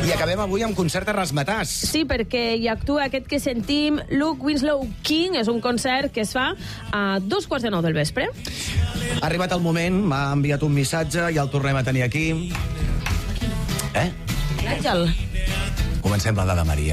I acabem avui amb concert a Ramatàs. Sí, perquè hi actua aquest que sentim, Luke Winslow King. És un concert que es fa a 2:15 del vespre. Ha arribat el moment, m'ha enviat un missatge i el tornem a tenir aquí. Àngel. Comencem la dada Maria.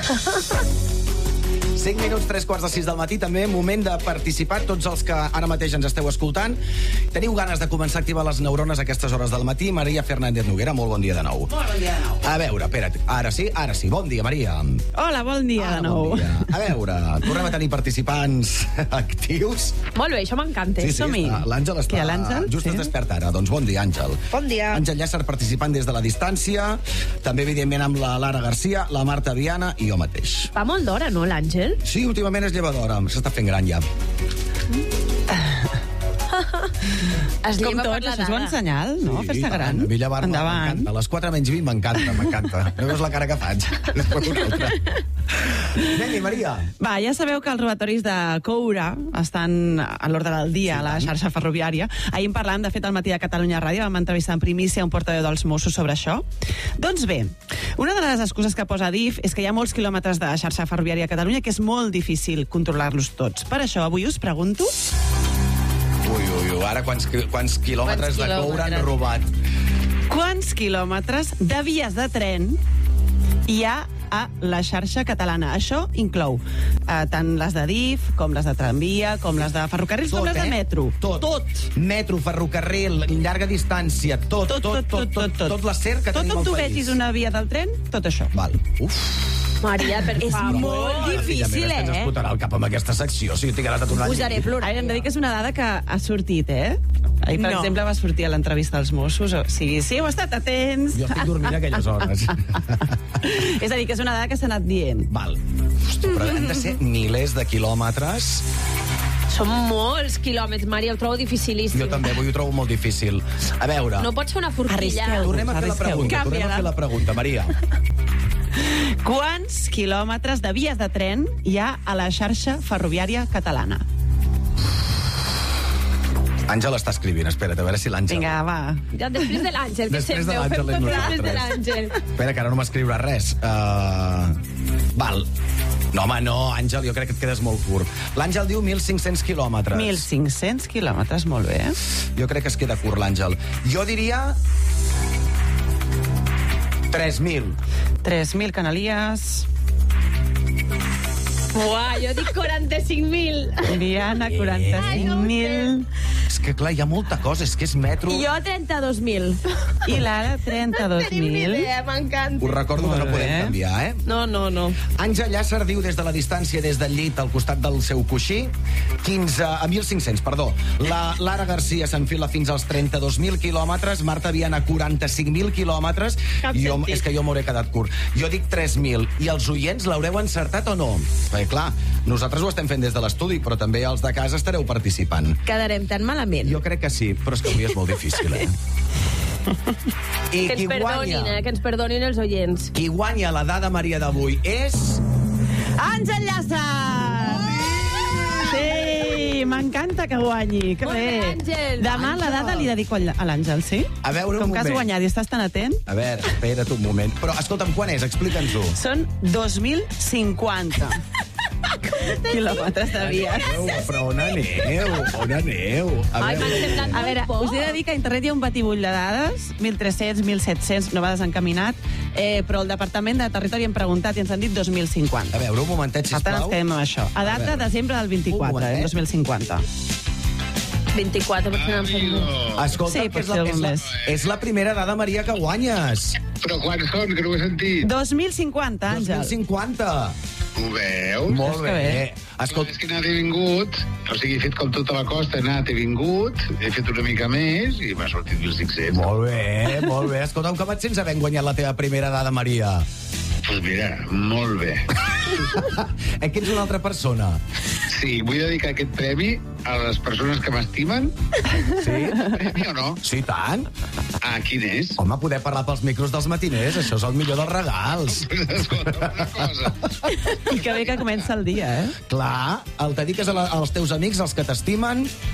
5 minuts, 3:15 del matí, també moment de participar, tots els que ara mateix ens esteu escoltant. Teniu ganes de començar a activar les neurones a aquestes hores del matí? Maria Fernández Noguera, molt bon dia de nou. Molt bon dia de nou. A veure, espera't, ara sí. Bon dia, Maria. Hola, bon dia de nou. Bon dia. A veure, tornem a tenir participants actius. Molt bé, això m'encanta. Sí, Som-hi. l'Àngel està... Qui, l'Àngel? Just Sí. es desperta ara, doncs bon dia, Àngel. Bon dia. Àngel Llàcer participant des de la distància, també, evidentment, amb la Lara Garcia, la Marta Viana i jo mateix. Fa molt d'hora, no, l'Àngel? Sí, últimament es lleva d'hora, s'està fent gran ja. Es Com lleva per tots, la això és bon dada. senyal, no? Fer-se gran. A mi llevar-me Endavant. m'encanta. A les 4 menys 20 m'encanta. No veus la cara que faig? Anem-hi, Maria. Va, ja sabeu que els robatoris de Coura estan a l'ordre del dia a la xarxa ferroviària. Ahir en parlàvem, de fet, al Matí de Catalunya Ràdio, vam entrevistar en primícia un portaveu dels Mossos sobre això. Doncs bé, una de les excuses que posa DIF és que hi ha molts quilòmetres de xarxa ferroviària a Catalunya que és molt difícil controlar-los tots. Per això, avui us pregunto... Ui, ara quants quilòmetres de Coure han robat? Quants quilòmetres de vies de tren hi ha a la xarxa catalana? Això inclou tant les de DIF, com les de tramvia, com les de ferrocarrils, com les de metro. Tot. Metro, ferrocarril, llarga distància, tot l'acer que tot tenim on al tu país. vegis una via del tren, tot això. Val. Uf. Maria, per És favor. molt difícil, Ja ens explotarà el cap amb aquesta secció. Si jo tinc ara tot un any. Posaré plorar. Ara hem de dir que és una dada que ha sortit, Ahir, per exemple, va sortir a l'entrevista als Mossos. O sigui, sí, heu estat atents. Jo estic dormint a aquelles hores. És a dir, que és una dada que s'ha anat dient. Val. Hosti, però han de ser milers de quilòmetres. Són molts quilòmetres, Maria, ho trobo dificilíssim. Jo també, ho trobo molt difícil. A veure, No pots fer una forquilla. Arrisqueu. tornem a fer la pregunta. Canvia-la. Tornem a fer la pregunta, Maria. Quants quilòmetres de vies de tren hi ha a la xarxa ferroviària catalana? Àngel està escrivint, espera't, a veure si l'Àngel... Vinga, va. Ja, després de l'Àngel, que Després de sempre ho l'Àngel fem és després de nosaltres. l'Àngel. Espera, que ara no m'escriurà res. Val. No, home, no, Àngel, jo crec que et quedes molt curt. L'Àngel diu 1.500 quilòmetres. 1.500 quilòmetres, molt bé. Jo crec que es queda curt, l'Àngel. Jo diria... 3.000. 3.000 canalies. Uah, jo dic 45.000. Diana, 45.000. És que, clar, hi ha molta cosa, és que és metro... I jo 32.000. I l'Ara, Tenim ni 32.000. idea, m'encanta. Us recordo que no Molt bé. podem canviar, No. Àngel Llàcer diu des de la distància, des del llit, al costat del seu coixí, 1.500, perdó. La Lara Garcia s'enfila fins als 32.000 quilòmetres, Marta Viana 45.000 quilòmetres, Cap jo, sentit. és que jo m'hauré quedat curt. Jo dic 3.000. I els oients l'haureu encertat o no? Perquè, clar, nosaltres ho estem fent des de l'estudi, però també els de casa estareu participant. Quedarem tan malament. Jo crec que sí, però és que avui és molt difícil, I Que ens perdonin, que ens perdonin els oients. qui guanya la dada Maria d'avui és... Àngel Llàcer! Sí, m'encanta que guanyi. Que Molt bé. bé, Àngel. Demà la dada li dedico a l'Àngel, sí? A veure, Com un que has moment. guanyat i estàs tan atent, A veure, espera't un moment. Però, escolta'm, quan és? Explica'ns-ho. són 2.050 quilòmetres de vies. Però on aneu? On aneu? Ai, m'han semblat A veure, molt us he de dir que a internet hi ha un batibull de dades, 1.300, 1.700, no va desencaminat, però el Departament de Territori hem preguntat i ens han dit 2.050. A veure, un momentet, Per tant, ens sisplau. quedem amb això. A data veure. desembre del Un 24, momentet. 2050. 24, potser n'han fet molt. Escolta, Sí, que potser algun més. és la primera dada, Maria, que guanyes. Però quants són, que no ho he sentit? 2.050, Àngel. 2050. Ho veus? Molt que bé. bé. Escolta, És que he anat i vingut, o sigui, he fet com tota la costa, he anat i vingut, he fet una mica més i m'ha sortit 1.500. molt bé, molt bé. Escolta, com et sents havent guanyat la teva primera dada, Maria? Doncs mira, molt bé. Que ets una altra persona. Sí, vull dedicar aquest premi a les persones que m'estimen. Sí? Premi o no? Sí, tant. Ah, quin és? Home, poder parlar pels micros dels matiners, això és el millor dels regals. Escolta, una cosa. I que bé que comença el dia, Clar, el dediques als teus amics, als que t'estimen.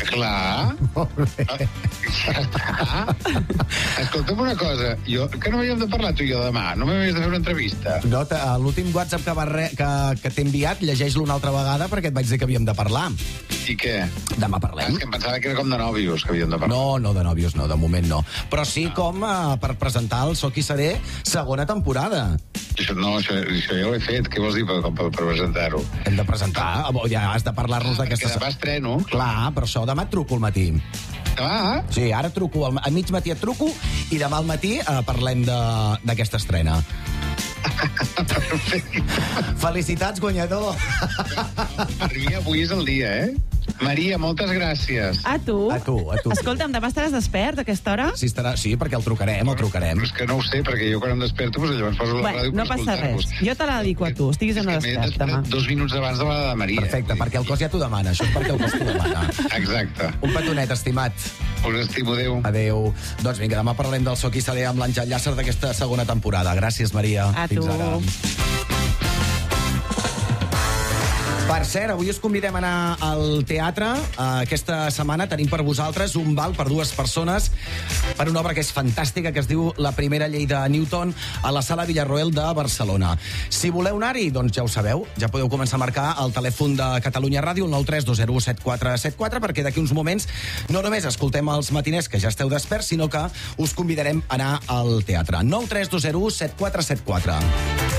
Clar. Molt bé. Ja està. Escolta'm una cosa, que no havíem de parlar tu i jo demà, no m'havies de fer una entrevista. No, l'últim WhatsApp que t'he enviat, llegeix-lo una altra vegada perquè et vaig dir que havíem de parlar. I què? Demà parlem. És que em pensava que era com de nòvios que havíem de parlar. No, de nòvios no, de moment no. Però sí com per presentar el Soc i Seré segona temporada. No, això ja ho he fet. Què vols dir per presentar-ho? Hem de presentar, ja has de parlar-nos d'aquesta... Perquè demà estreno. Clar, però això demà et truco al matí. Demà? Sí, ara truco, a mig matí et truco i demà al matí parlem d'aquesta estrena. Felicitats, guanyador. Per mi avui és el dia, Maria, moltes gràcies. A tu. A tu. Escolta'm, demà estaràs despert a aquesta hora? Sí, perquè el trucarem. És que no ho sé, perquè jo quan em desperto llavors poso la ràdio no passa res. Jo te la dedico a tu, estiguis o no despert demà. 2 minuts abans de la de Maria. Perfecte, perquè el cos ja t'ho demana. Això és perquè el cos t'ho demana. Exacte. Un petonet, estimat. Us estimo, adéu. Adéu. Doncs vinga, demà parlarem del Soc i Seré amb l'Àngel Llàcer d'aquesta segona temporada. Gràcies, Maria. A tu. Fins ara. Per cert, avui us convidem a anar al teatre. Aquesta setmana tenim per vosaltres un val per 2 persones per una obra que és fantàstica, que es diu La primera llei de Newton, a la Sala Villarroel de Barcelona. Si voleu anar-hi, doncs ja ho sabeu, ja podeu començar a marcar el telèfon de Catalunya Ràdio, el 932017474, perquè d'aquí uns moments no només escoltem els matiners, que ja esteu desperts, sinó que us convidarem a anar al teatre. 932017474.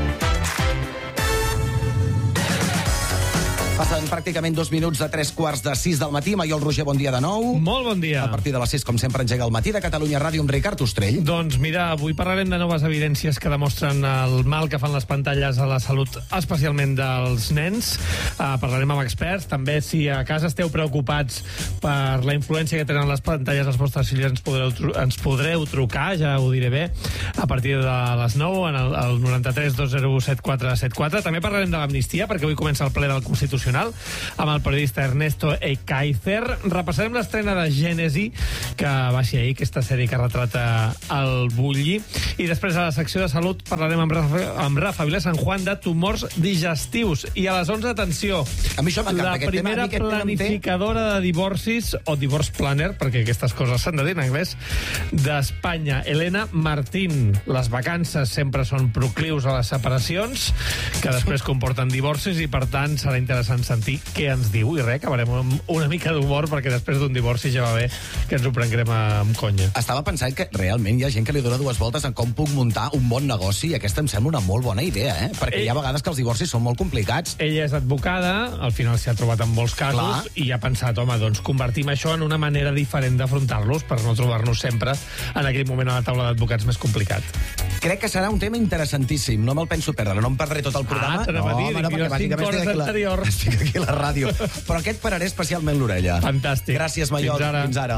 Passen pràcticament 2 minuts de 3:45 del matí. Maiol Roger, bon dia de nou. Molt bon dia. A partir de les 6, com sempre, engega el matí de Catalunya Ràdio amb Ricard Ostrell. Doncs mira, avui parlarem de noves evidències que demostren el mal que fan les pantalles a la salut, especialment dels nens. Parlarem amb experts. També, si a casa esteu preocupats per la influència que tenen les pantalles als vostres fills, ens podreu trucar, ja ho diré bé, a partir de les 9 en el 93 201 7474. També parlarem de l'amnistia, perquè avui comença el ple del Constitucional amb el periodista Ernesto Ekaizer. Repassarem l'estrena de Gènesi, que va ser ahir, aquesta sèrie que retrata el bulli. I després, a la secció de salut, parlarem amb Rafa Vila San Juan de tumors digestius. I a les 11, atenció, a mi això m'encanta, la primera planificadora de divorcis, o divorce planner, perquè aquestes coses s'han de dir en anglès, d'Espanya, Elena Martín. Les vacances sempre són proclius a les separacions, que després comporten divorcis, i per tant serà interessant sentir què ens diu. I res, acabarem amb una mica d'humor, perquè després d'un divorci ja va bé que ens ho prenguem amb conya. Estava pensant que realment hi ha gent que li dona 2 voltes en com puc muntar un bon negoci, i aquesta em sembla una molt bona idea, perquè hi ha vegades que els divorcis són molt complicats. Ella és advocada, al final s'hi ha trobat en molts casos. Clar. I ha pensat, home, doncs convertim això en una manera diferent d'afrontar-los per no trobar-nos sempre en aquell moment a la taula d'advocats més complicat. Crec que serà un tema interessantíssim, no me'l penso perdre, no em perdré tot el programa. Perquè 5 hores anteriors. Estic aquí a la ràdio. Però aquest pararé especialment l'orella. Fantàstic. Gràcies, Maiol. Fins ara.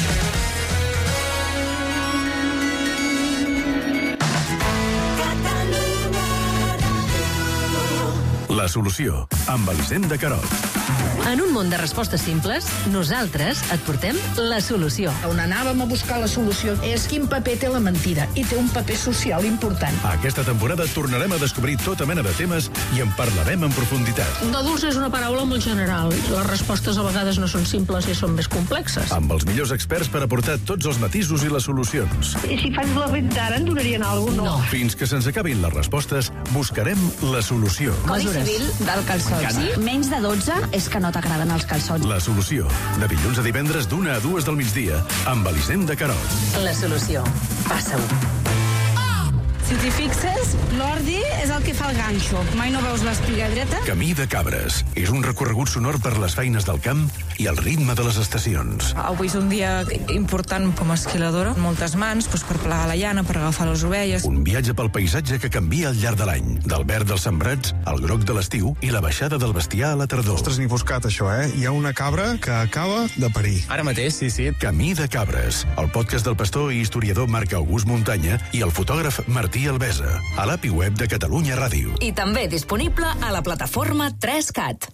La solució, amb Elisenda Carot. En un món de respostes simples, nosaltres et portem la solució. On anàvem a buscar la solució és quin paper té la mentida, i té un paper social important. Aquesta temporada tornarem a descobrir tota mena de temes i en parlarem en profunditat. Adults és una paraula molt general. Les respostes a vegades no són simples i són més complexes. Amb els millors experts per aportar tots els matisos i les solucions. I si faig la venta ara, em donarien alguna cosa? No. Fins que se'ns acabin les respostes, buscarem la solució. Codi civil del calçot. Sí? Menys de 12 és que no t'agraden els calçots. La solució. De dilluns a divendres d'1 a 2 del migdia, amb Elisenda Carot. La solució. Passa-ho. Si t'hi fixes, l'ordi és el que fa el ganxo. Mai no veus l'espiga dreta? Camí de Cabres. És un recorregut sonor per les feines del camp i el ritme de les estacions. Avui és un dia important com a esquiladora. Moltes mans per plegar la llana, per agafar les ovelles. Un viatge pel paisatge que canvia al llarg de l'any. Del verd dels sembrats, al groc de l'estiu i la baixada del bestiar a la tardor. Ostres, ni buscat, això, Hi ha una cabra que acaba de parir. Ara mateix, sí. Camí de Cabres. El podcast del pastor i historiador Marc August Muntanya i el fotògraf Martí Albesa, a l'API web de Catalunya Ràdio. I també disponible a la plataforma 3CAT.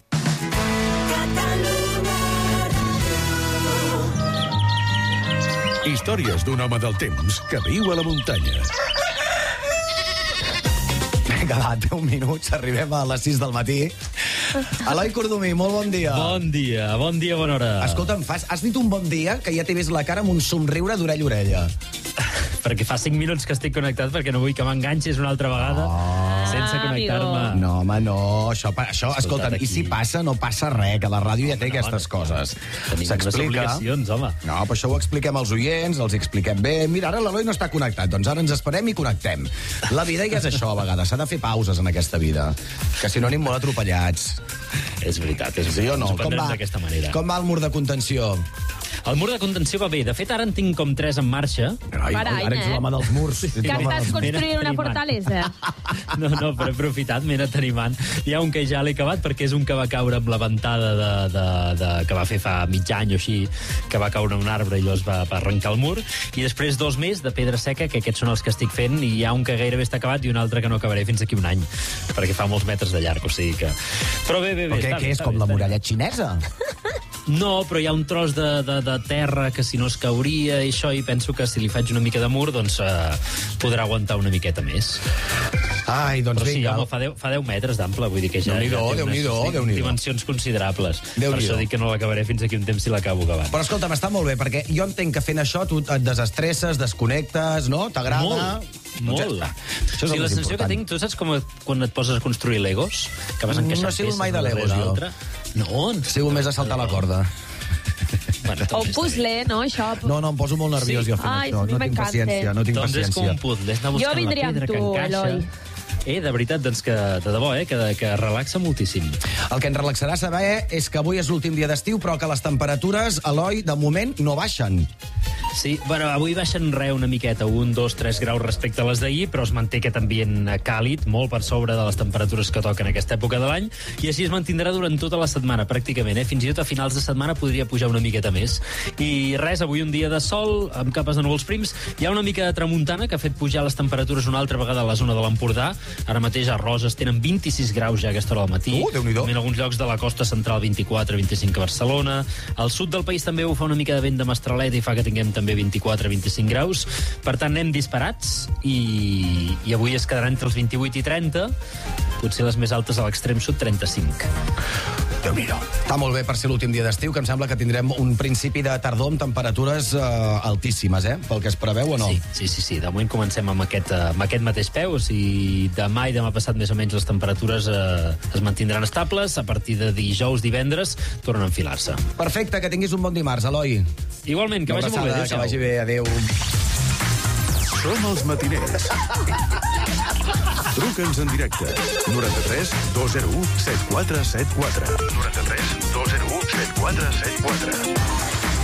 Històries d'un home del temps que viu a la muntanya. Vinga, va, 10 minuts, arribem a les 6 del matí. Eloi Cordomí, molt bon dia. Bon dia, bona hora. Escolta'm, has dit un bon dia que ja t'he vist la cara amb un somriure d'orella a orella. Perquè fa 5 minuts que estic connectat perquè no vull que m'enganxis una altra vegada sense connectar-me. No, home, no. Això escolta'm, i si passa, no passa res, que la ràdio ja té aquestes coses. Tenim unes obligacions, home. No, però això ho expliquem als oients, els expliquem bé. Mira, ara l'Eloi no està connectat, doncs ara ens esperem i connectem. La vida ja és això, a vegades. S'ha de fer pauses en aquesta vida, que si no anem molt atropellats. És veritat, sí o no? Ens ho prendrem d'aquesta manera. Com va el mur de contenció? El mur de contenció va bé. De fet, ara en tinc com 3 en marxa. Ara ets l'home dels murs. Que estàs construint una fortalesa. No, però he aprofitat, m'he anat animant. Hi ha un que ja l'he acabat perquè és un que va caure amb la ventada que va fer fa mig any o així, que va caure un arbre i llavors va arrencar el mur. I després 2 més de pedra seca, que aquests són els que estic fent, i hi ha un que gairebé està acabat i un altre que no acabaré fins aquí un any, perquè fa molts metres de llarg, o sigui que... Però bé. Però què és, com la muralla xinesa? No, però hi ha un tros de terra que si no es cauria i això, i penso que si li faig una mica de mur, doncs podrà aguantar una miqueta més. Ai, doncs però sí, vinga. Home, fa 10 metres d'ample, vull dir que ja té unes dimensions considerables. Per això dic que no l'acabaré fins aquí un temps si l'acabo acabant. Però escolta'm, està molt bé, perquè jo entenc que fent això tu et desestresses, desconnectes, no? T'agrada... Molt. Això és la sensació que tinc, tu saps com quan et poses a construir Legos? Que vas encaixant no he sigut mai de Legos, jo. No? He sigut més a saltar la corda. O un puzzle, no, això? No, em poso molt nerviós jo fent això. No tinc paciència, no tinc paciència. Doncs és com un puzzle, és anar buscant la pedra que encaixa. De veritat, doncs que de debò, que relaxa moltíssim. El que ens relaxarà saber és que avui és l'últim dia d'estiu, però que les temperatures, Eloi, de moment no baixen. Sí, bueno, avui baixen una miqueta, 1, 2, 3 graus respecte a les d'ahir, però es manté aquest ambient càlid, molt per sobre de les temperatures que toquen aquesta època de l'any, i així es mantindrà durant tota la setmana, pràcticament. Fins i tot a finals de setmana podria pujar una miqueta més. I res, avui un dia de sol, amb capes de núvols prims. Hi ha una mica de tramuntana que ha fet pujar les temperatures una altra vegada a la zona de l'Empordà. Ara mateix a Roses tenen 26 graus ja a aquesta hora del matí. Déu-n'hi-do. En alguns llocs de la costa central 24, 25 a Barcelona. Al sud del país també ho fa una mica de vent de mestraleta i fa que tinguem també 24, 25 graus. Per tant, anem disparats i avui es quedaran entre els 28 i 30, potser les més altes a l'extrem sud, 35. Déu-n'hi-do. Està molt bé per ser l'últim dia d'estiu, que em sembla que tindrem un principi de tardor amb temperatures altíssimes, pel que es preveu o no? Sí. De moment comencem amb aquest mateix peu, i demà i demà passat més o menys les temperatures es mantindran estables. A partir de dijous, divendres, tornen a enfilar-se. Perfecte, que tinguis un bon dimarts, Eloi. Igualment, que vagi molt bé. Que vagi bé, adéu. Som els matiners. Truca'ns en directe. 93 201 7474. 93 201 7474.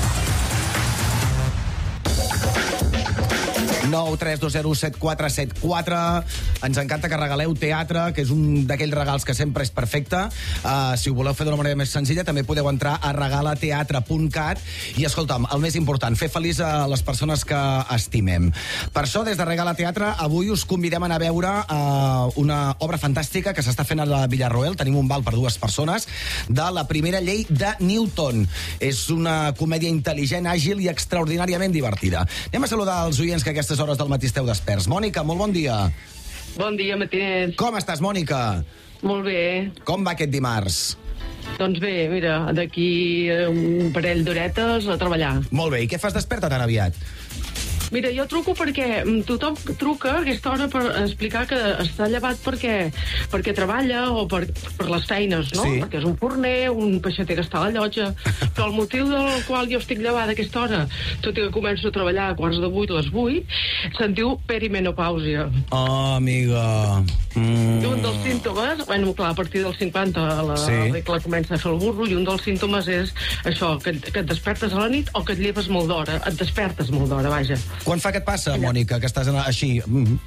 932074774. Ens encanta que regaleu teatre, que és un d'aquells regals que sempre és perfecte. Si ho voleu fer d'una manera més senzilla, també podeu entrar a regalateatre.cat i, escolta'm, el més important, fer feliç a les persones que estimem. Per això, des de Regala Teatre, avui us convidem a anar a veure una obra fantàstica que s'està fent a la Villarroel. Tenim un val per 2 persones, de La primera llei de Newton. És una comèdia intel·ligent, àgil i extraordinàriament divertida. Anem a saludar els oients que aquestes hores del matí esteu desperts. Mònica, molt bon dia. Bon dia, matiners. Com estàs, Mònica? Molt bé. Com va aquest dimarts? Doncs bé, mira, d'aquí un parell d'horetes a treballar. Molt bé, i què fas desperta tan aviat? Mira, jo truco perquè tothom truca a aquesta hora per explicar que està llevat perquè treballa o per les feines, no? Sí. Perquè és un forner, un peixater que està a la llotja. Però el motiu del qual jo estic llevada a aquesta hora, tot i que començo a treballar a 7:45, les 8, se'n diu perimenopàusia. Oh, amiga. I un dels símptomes, bueno, clar, a partir dels 50 la regla comença a fer el burro, i un dels símptomes és això, que et despertes a la nit o que et lleves molt d'hora. Et despertes molt d'hora, vaja. Quan fa que et passa, Mònica, que estàs així?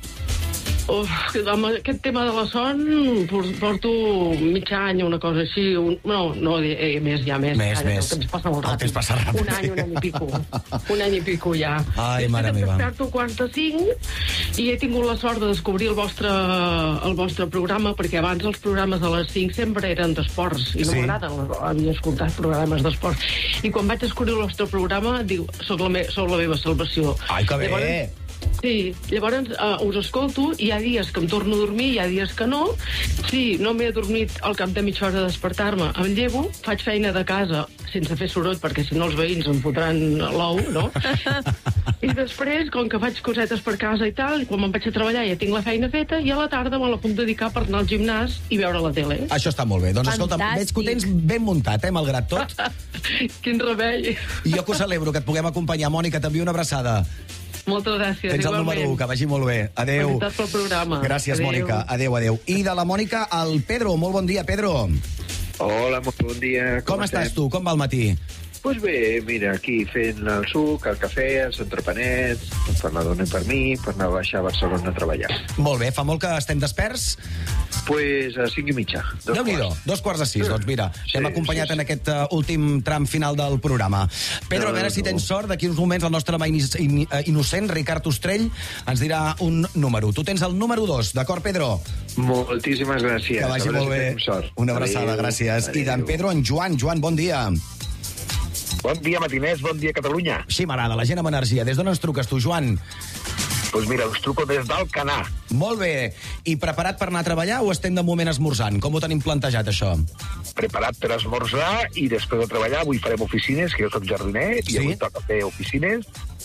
Amb aquest tema de la son porto mig any, una cosa així. Més. Més. El temps passa molt ràpid. El temps passa ràpid. Un any i pico. Un any i pico, ja. Ai, mare meva. Em desperto a 4:45 i he tingut la sort de descobrir el vostre programa, perquè abans els programes de les 5 sempre eren d'esports, i no m'agrada, havia escoltat programes d'esports. I quan vaig descobrir el vostre programa, dic, soc la meva salvació. Ai, que bé! Sí, llavors us escolto, hi ha dies que em torno a dormir, hi ha dies que no. Si no m'he adormit al cap de mitja hora de despertar-me, em llevo, faig feina de casa sense fer soroll, perquè si no els veïns em fotran l'ou, no? I després, com que faig cosetes per casa i tal, quan me'n vaig a treballar ja tinc la feina feta, i a la tarda me la puc dedicar per anar al gimnàs i veure la tele. Això està molt bé. Doncs escolta, veig que ho tens ben muntat, malgrat tot. Quin remei. I jo que ho celebro, que et puguem acompanyar. Mònica, t'envio una abraçada. Moltes gràcies, tens el número 1, que vagi molt bé. Adéu. Felicitats pel programa. Gràcies, adéu. Mònica. Adéu. I de la Mònica al Pedro. Molt bon dia, Pedro. Hola, molt bon dia. Com estàs tu? Com va el matí? Pues bé, mira, aquí fent el suc, el cafè, els entrepanets, per la dona i per mi, per anar a baixar a Barcelona a treballar. Molt bé, fa molt que estem desperts? Pues a 5:30. Déu-n'hi-do, 5:45. Doncs mira, t'hem acompanyat en aquest últim tram final del programa. Pedro, a veure si tens sort. D'aquí uns moments el nostre mai innocent, Ricard Ostrell, ens dirà un número. Tu tens el número 2, d'acord, Pedro? Moltíssimes gràcies. Que vagi molt bé. Una abraçada, gràcies. I d'en Pedro, en Joan. Joan, bon dia. Bon dia, matiners, bon dia, Catalunya. Sí, m'agrada, la gent amb energia. Des d'on ens truques tu, Joan? Doncs mira, us truco des d'Alcanar. Molt bé. I preparat per anar a treballar o estem de moment esmorzant? Com ho tenim plantejat, això? Preparat per esmorzar i després de treballar avui farem oficines, que jo soc jardiner, i avui toca fer oficines.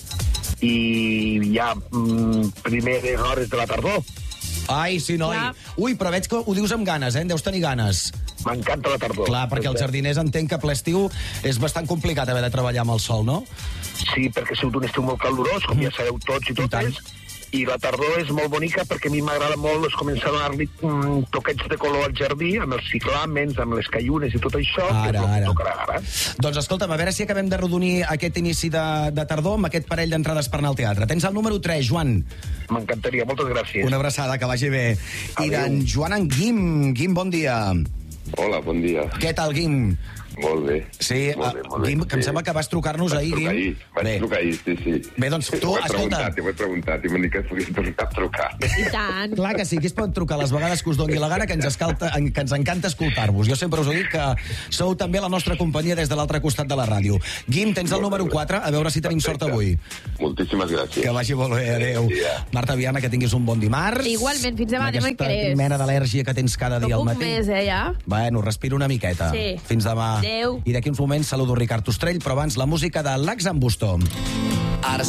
I hi ha primeres hores de la tardor. Ai, sí, noi. Ui, però veig que ho dius amb ganes, En deus tenir ganes. M'encanta la tardor. Clar, perquè els jardiners entenc que a ple estiu és bastant complicat haver de treballar amb el sol, no? Sí, perquè ha sigut un estiu molt calorós, com ja sabeu tots i totes, i la tardor és molt bonica perquè a mi m'agrada molt començar a donar-li toquets de color al jardí, amb els ciclàmens, amb les caiunes i tot això, que és el que tocarà ara. Doncs escolta'm, a veure si acabem de rodonir aquest inici de tardor amb aquest parell d'entrades per anar al teatre. Tens el número 3, Joan. M'encantaria, moltes gràcies. Una abraçada, que vagi bé. I d'en Joan, en Guim. Guim, bon dia. Hola, bon dia. Què tal, Guim? Molt bé. Sí, Guim, que em sembla que vas trucar-nos ahir, Guim. Vaig trucar ahir, sí. Bé, doncs tu, escolta... T'ho he preguntat, i m'han dit que es pogués tornar a trucar. I tant. Clar que sí, que es pot trucar les vegades que us doni la gana, que ens encanta escoltar-vos. Jo sempre us ho dic, que sou també la nostra companyia des de l'altre costat de la ràdio. Guim, tens el número 4, a veure si tenim sort avui. Moltíssimes gràcies. Que vagi molt bé, adéu. Marta Viana, que tinguis un bon dimarts. Igualment, fins demà, demà en crees. Aquesta mena d'al·lèrgia que tens cada dia al matí. No puc més, ja. Bueno, respira una miqueta. Sí. Fins demà. Adéu. I d'aquí uns moments saludo Ricard Ostrell, però abans la música de l'Ax en Bustó.